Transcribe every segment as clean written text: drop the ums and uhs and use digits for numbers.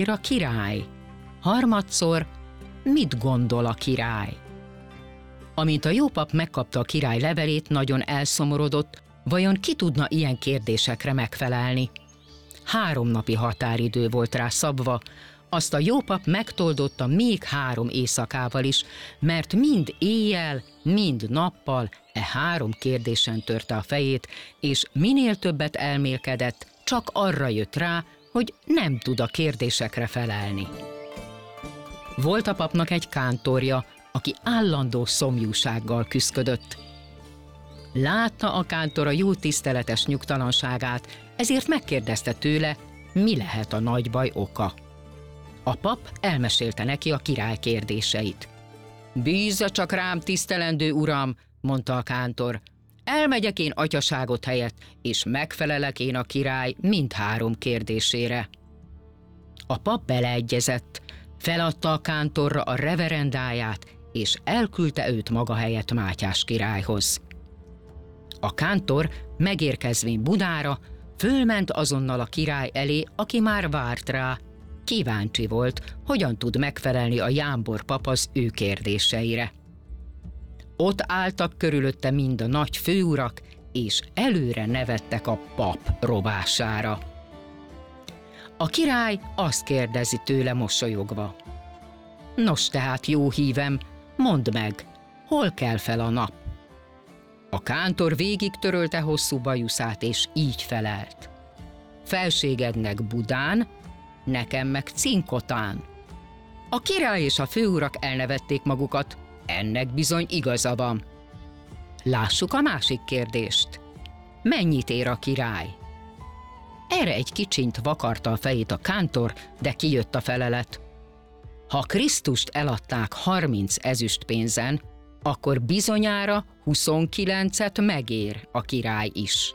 A király. Harmadszor, mit gondol a király? Amint a jó pap megkapta a király levelét, nagyon elszomorodott, vajon ki tudna ilyen kérdésekre megfelelni? 3 napi határidő volt rá szabva, azt a jó pap megtoldotta még 3 éjszakával is, mert mind éjjel, mind nappal 3 kérdésen törte a fejét, és minél többet elmélkedett, csak arra jött rá, hogy nem tud a kérdésekre felelni. Volt a papnak egy kántorja, aki állandó szomjúsággal küszködött. Látta a kántor a jó tiszteletes nyugtalanságát, ezért megkérdezte tőle, mi lehet a nagy baj oka. A pap elmesélte neki a király kérdéseit. Bízza csak rám, tisztelendő uram, mondta a kántor. Elmegyek én atyaságot helyett, és megfelelek én a király mind 3 kérdésére. A pap beleegyezett, feladta a kántorra a reverendáját, és elküldte őt maga helyett Mátyás királyhoz. A kántor megérkezvén Budára, fölment azonnal a király elé, aki már várt rá. Kíváncsi volt, hogyan tud megfelelni a jámbor pap az ő kérdéseire. Ott álltak körülötte mind a nagy főurak, és előre nevettek a pap robására. A király azt kérdezi tőle mosolyogva. Nos tehát, jó hívem, mondd meg, hol kel fel a nap? A kántor végig törölte hosszú bajuszát, és így felelt. Felségednek Budán, nekem meg Cinkotán. A király és a főurak elnevették magukat, ennek bizony igaza van. Lássuk a másik kérdést. Mennyit ér a király? Erre egy kicsint vakarta a fejét a kántor, de kijött a felelet. Ha Krisztust eladták 30 ezüstpénzen, akkor bizonyára 29-et megér a király is.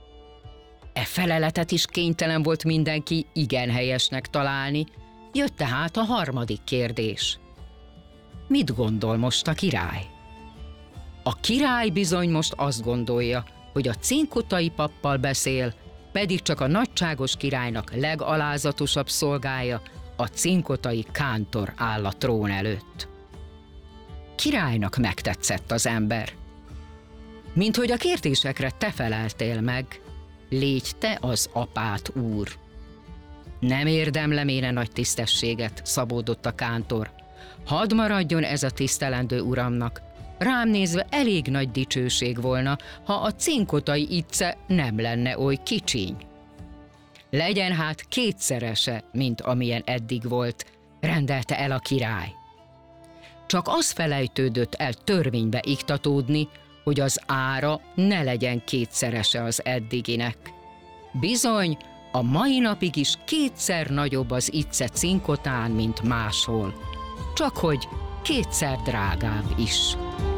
E feleletet is kénytelen volt mindenki igen helyesnek találni, jött tehát a harmadik kérdés. Mit gondol most a király? A király bizony most azt gondolja, hogy a cinkotai pappal beszél, pedig csak a nagyságos királynak legalázatosabb szolgája, a cinkotai kántor áll a trón előtt. Királynak megtetszett az ember. Minthogy a kérdésekre te feleltél meg, légy te az apát, úr. Nem érdemlem én a nagy tisztességet, szabódott a kántor. Hadd maradjon ez a tisztelendő uramnak. Rám nézve elég nagy dicsőség volna, ha a cinkotai icce nem lenne oly kicsiny. Legyen hát 2-szerese, mint amilyen eddig volt, rendelte el a király. Csak az felejtődött el törvénybe iktatódni, hogy az ára ne legyen 2-szerese az eddiginek. Bizony, a mai napig is 2-szer nagyobb az icce Cinkotán, mint máshol, csak hogy 2-szer drágább is.